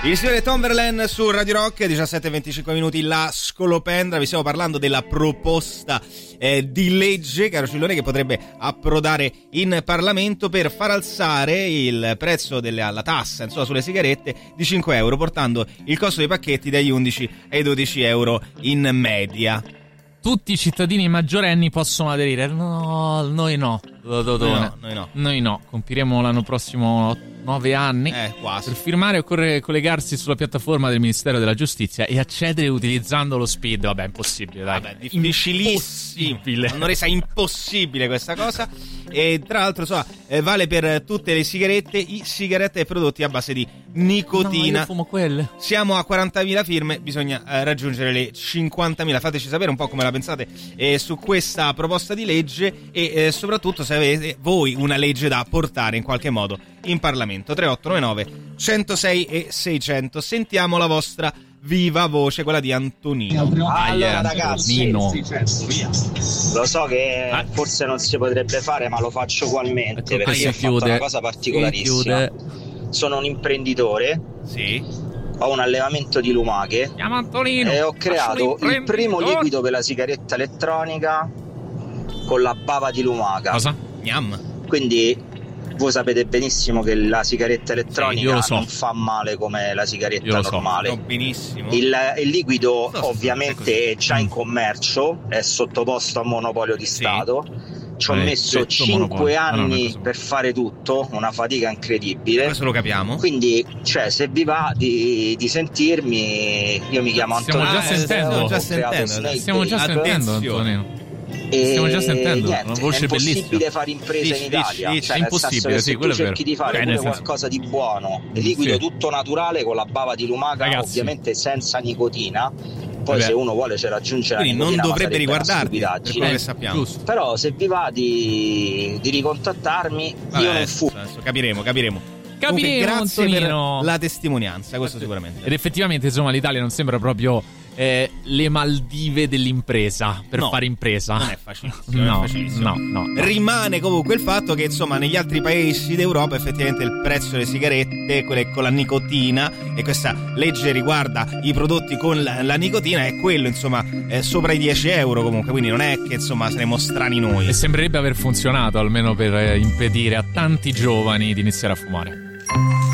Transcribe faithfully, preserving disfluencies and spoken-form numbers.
Il signore Tomberland su Radio Rock, diciassette e venticinque minuti, la scolopendra. Vi stiamo parlando della proposta eh, di legge, caro Cillone, che potrebbe approdare in Parlamento per far alzare il prezzo della la tassa, insomma, sulle sigarette di cinque euro, portando il costo dei pacchetti dagli undici ai dodici euro in media. Tutti i cittadini maggiorenni possono aderire. No, noi no. Noi no, noi no. Noi no. Compiremo l'anno prossimo nove anni. Eh, quasi. Per firmare occorre collegarsi sulla piattaforma del Ministero della Giustizia e accedere utilizzando lo SPID. Vabbè, è impossibile, dai. Vabbè, difficilissimo. Hanno resa impossibile questa cosa. E tra l'altro, so, eh, vale per tutte le sigarette, i sigarette e prodotti a base di nicotina. No, io fumo quelle. Siamo a quarantamila firme, bisogna eh, raggiungere le cinquantamila. Fateci sapere un po' come la pensate eh, su questa proposta di legge e eh, soprattutto se avete voi una legge da portare in qualche modo in Parlamento. Tre otto nove nove centosei e seicento. Sentiamo la vostra viva voce, quella di Antonino. Allora, ragazzi, Antonino. lo so che ah. forse non si potrebbe fare, ma lo faccio ugualmente, ecco, perché ho fatto una cosa particolarissima. Sono un imprenditore, sì. Ho un allevamento di lumache e ho creato il primo liquido per la sigaretta elettronica con la bava di lumaca. Cosa? Yum. Quindi voi sapete benissimo che la sigaretta elettronica sì, so. non fa male come la sigaretta normale. So. Benissimo. Il, il liquido so, ovviamente è già in commercio, è sottoposto a monopolio di sì. Stato. Ci ho eh, messo cinque anni no, per fare tutto, una fatica incredibile. Questo lo capiamo. Quindi, cioè, se vi va di, di sentirmi, io mi chiamo Antonio. Stiamo già sentendo, Stiamo già sentendo, stiamo già sentendo, Antonio. E stiamo già sentendo niente, una voce è impossibile bellissima. fare impresa dici, in Italia, dici, cioè, è impossibile, sì, se quello tu è vero. cerchi di fare Cioè, pure senso... qualcosa di buono, il liquido sì. tutto naturale con la bava di lumaca, ragazzi, ovviamente senza nicotina. Poi vabbè, se uno vuole ce raggiunge la quindi nicotina, non dovrebbe riguardarti, per quello eh, che sappiamo. Giusto. Però se vi va di, di ricontattarmi, vabbè, io non fumo. Capiremo, capiremo. Capiremo, Comunque, grazie Antonino, per la testimonianza, questo sicuramente. Ed effettivamente, insomma, l'Italia non sembra proprio eh, le Maldive dell'impresa per no, fare impresa. Non è facilissimo, no, non è facilissimo. No, no, no. Rimane comunque il fatto che, insomma, negli altri paesi d'Europa effettivamente il prezzo delle sigarette, quelle con la nicotina, e questa legge riguarda i prodotti con la, la nicotina, è quello, insomma, eh, sopra i dieci euro comunque, quindi non è che, insomma, saremo strani noi. E sembrerebbe aver funzionato, almeno per eh, impedire a tanti giovani di iniziare a fumare.